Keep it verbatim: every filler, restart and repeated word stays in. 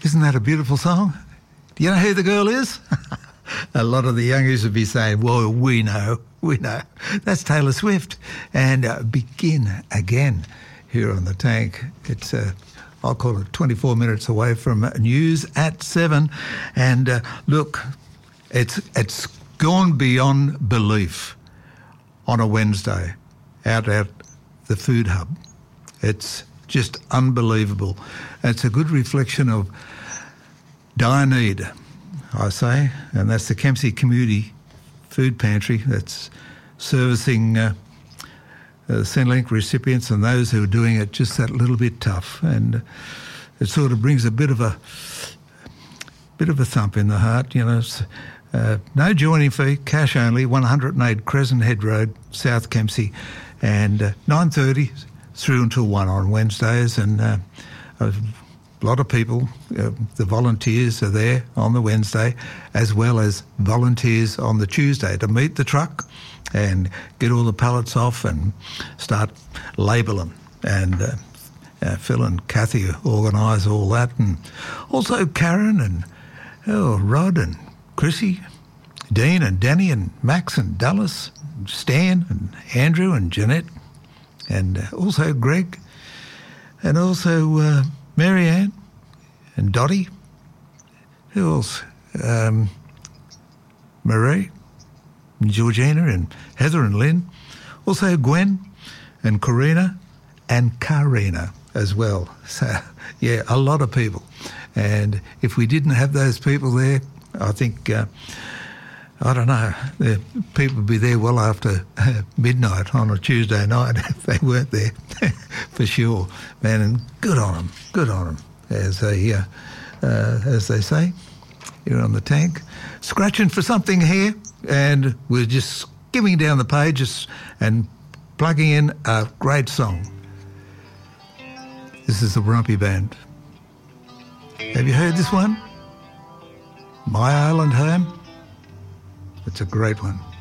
Isn't that a beautiful song? Do you know who the girl is? A lot of the youngies would be saying, well, we know, we know. That's Taylor Swift. And uh, Begin Again here on The Tank. It's, uh, I'll call it twenty-four minutes away from news at seven. And uh, look, it's it's gone beyond belief on a Wednesday out at the Food Hub. It's just unbelievable. It's a good reflection of dire need, I say, and that's the Kempsey Community Food Pantry that's servicing uh, uh, Centrelink recipients and those who are doing it just that little bit tough. And it sort of brings a bit of a bit of a thump in the heart, you know. It's, uh, no joining fee, cash only, one hundred eight Crescent Head Road, South Kempsey, and uh, nine thirty through until one on Wednesdays, and uh, a lot of people, uh, the volunteers are there on the Wednesday, as well as volunteers on the Tuesday to meet the truck and get all the pallets off and start labelling. And uh, uh, Phil and Kathy organise all that, and also Karen and oh, Rod and Chrissy, Dean and Danny and Max and Dallas, Stan and Andrew and Jeanette, and uh, also Greg, and also uh, Marianne and Dottie. Who else? Um, Marie and Georgina and Heather and Lynn. Also Gwen and Corina and Karina as well. So, yeah, a lot of people. And if we didn't have those people there, I think... Uh, I don't know, the people would be there well after uh, midnight on a Tuesday night if they weren't there, for sure, man. And good on them, good on them, as they, uh, uh, as they say here on The Tank. Scratching for something here, and we're just skimming down the pages and plugging in a great song. This is the Rumpy Band. Have you heard this one? My Island Home? It's a great one.